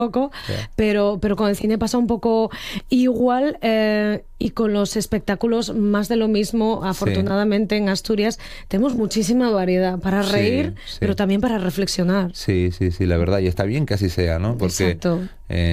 poco, Sí. pero con el cine pasa un poco igual, y con los espectáculos más de lo mismo. Afortunadamente en Asturias tenemos muchísima variedad para Sí, reír, sí. pero también para reflexionar. Sí, la verdad, y está bien que así sea, ¿no? Porque Exacto.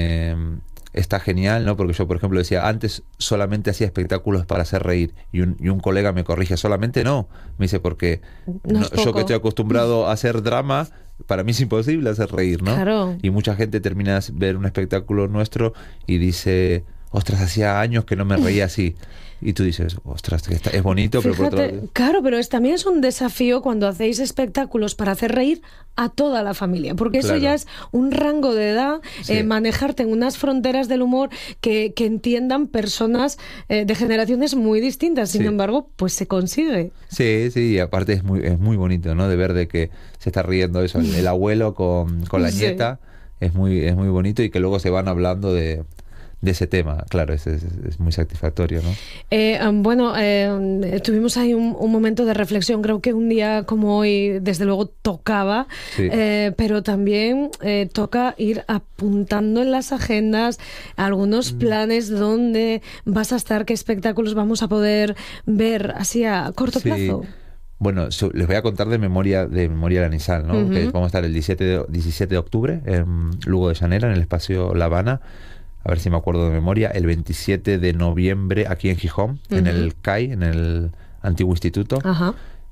está genial, ¿no? Porque yo, por ejemplo, decía, antes solamente hacía espectáculos para hacer reír, y un colega me corrige, solamente no. Me dice, porque No es yo que poco. estoy acostumbrado a hacer drama, para mí es imposible hacer reír, ¿no? Claro. Y mucha gente termina de ver un espectáculo nuestro y dice, ostras, hacía años que no me reía así. Y tú dices, ostras, que es bonito, pero por otro Fíjate, lado... claro, pero también es un desafío cuando hacéis espectáculos para hacer reír a toda la familia, porque eso Claro. ya es un rango de edad, Sí. manejarte en unas fronteras del humor que entiendan personas de generaciones muy distintas. Sin Sí. embargo, pues se consigue. Sí, y aparte es muy bonito, ¿no? De ver de que se está riendo eso, el abuelo con la Sí. nieta, es muy bonito, y que luego se van hablando de ese tema. Claro, es muy satisfactorio, ¿no? Bueno, tuvimos ahí un momento de reflexión. Creo que un día como hoy, desde luego, tocaba, Sí. pero también toca ir apuntando en las agendas algunos planes donde vas a estar, qué espectáculos vamos a poder ver así a corto Sí. plazo. Bueno, les voy a contar de memoria la Nisal, ¿no? Ujú. Que vamos a estar el 17 de octubre en Lugo de Llanera, en el espacio La Habana. A ver si me acuerdo de memoria. El 27 de noviembre aquí en Gijón, en Ujú. el CAI, en el antiguo instituto. Ajá.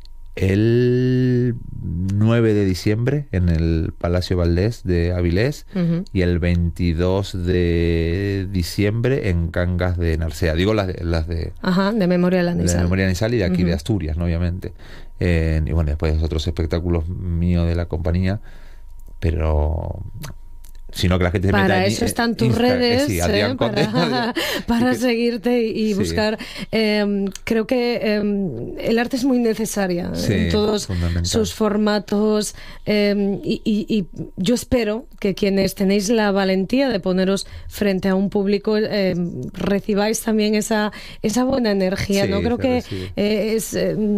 El 9 de diciembre en el Palacio Valdés de Avilés. Ujú. Y el 22 de diciembre en Cangas de Narcea. Digo las de Ajá, de memoria de la de Nisal. Memoria Nisal y de aquí Ujú. de Asturias, ¿no? Obviamente. Y bueno, después otros espectáculos míos de la compañía, pero sino que la gente se meta Para en eso están tus redes, sí, Adrián Conde, para y que- seguirte y Sí. buscar. Creo que el arte es muy necesaria Sí, en todos fundamental. sus formatos, y yo espero que quienes tenéis la valentía de poneros frente a un público recibáis también esa buena energía, Sí, ¿no? Creo se que recibe. es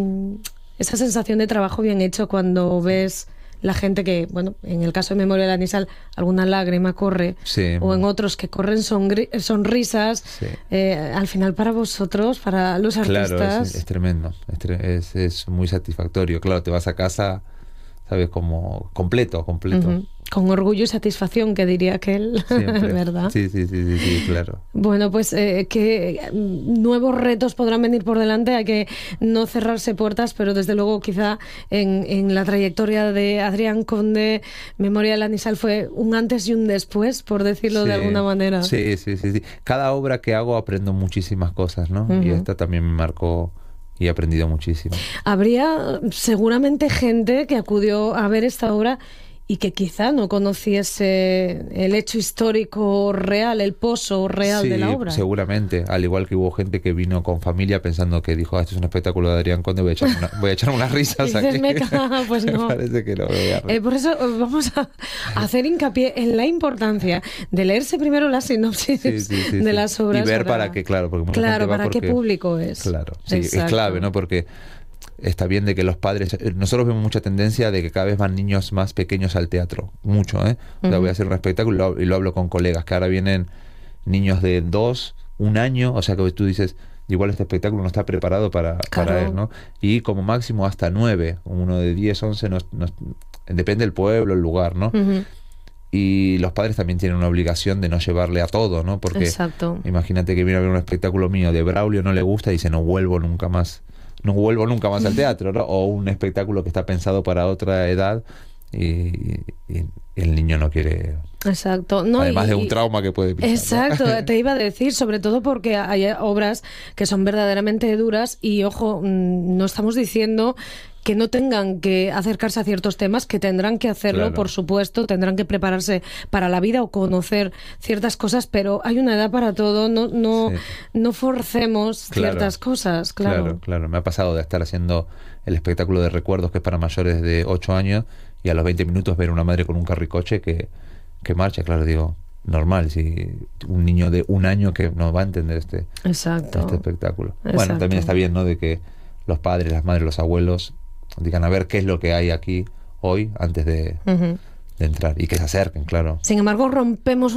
esa sensación de trabajo bien hecho cuando ves la gente que, bueno, en el caso de Memoria de la Nisal, alguna lágrima corre, Sí. o en otros que corren sonrisas. Sí. Al final, para vosotros, para los Claro, artistas... es tremendo, es muy satisfactorio. Claro, te vas a casa, sabes, como completo. Ujú. Con orgullo y satisfacción, que diría aquel, Siempre. ¿verdad? Sí, claro. Bueno, pues que nuevos retos podrán venir por delante. Hay que no cerrarse puertas, pero desde luego quizá en la trayectoria de Adrián Conde, Memoria de la Nisal fue un antes y un después, por decirlo de Sí. alguna manera. Sí. Cada obra que hago aprendo muchísimas cosas, ¿no? Y Ujú. esta también me marcó y he aprendido muchísimo. Habría seguramente gente que acudió a ver esta obra y que quizá no conociese el hecho histórico real, el pozo real de la obra. Seguramente. Al igual que hubo gente que vino con familia pensando que dijo, esto es un espectáculo de Adrián Conde, voy a echar unas risas Dices, aquí. me cago, pues no. Me parece que no. Por eso vamos a hacer hincapié en la importancia de leerse primero la sinopsis de las obras. Y ver para qué, claro, porque mucha Claro, gente va para qué porque- público es. Claro, sí, es Exacto. clave, ¿no? Porque está bien de que los padres... Nosotros vemos mucha tendencia de que cada vez van niños más pequeños al teatro. Mucho, ¿eh? O sea, Ujú. voy a hacer un espectáculo y lo hablo con colegas, que ahora vienen niños de 2, 1 año, o sea que tú dices, igual este espectáculo no está preparado para Claro. él, ¿no? Y como máximo hasta 9, uno de 10, 11, depende del pueblo, el lugar, ¿no? Ujú. Y los padres también tienen una obligación de no llevarle a todo, ¿no? Porque Exacto. imagínate que viene a ver un espectáculo mío de Braulio, no le gusta y dice, no vuelvo nunca más al teatro, ¿no? O un espectáculo que está pensado para otra edad y el niño no quiere... Exacto. No, Además de un trauma que puede pisar, ¿no? Exacto, te iba a decir, sobre todo porque hay obras que son verdaderamente duras y, ojo, no estamos diciendo que no tengan que acercarse a ciertos temas, que tendrán que hacerlo, Claro. por supuesto, tendrán que prepararse para la vida o conocer ciertas cosas, pero hay una edad para todo, no forcemos Claro. ciertas cosas, claro. Claro. Me ha pasado de estar haciendo el espectáculo de recuerdos que es para mayores de 8 años y a los 20 minutos ver una madre con un carricoche que marcha, claro, digo, normal, si un niño de 1 año que no va a entender este Exacto. espectáculo. Exacto. Bueno, también está bien, ¿no? De que los padres, las madres, los abuelos digan a ver qué es lo que hay aquí hoy antes de Ujú. entrar y que se acerquen, claro. Sin embargo, rompemos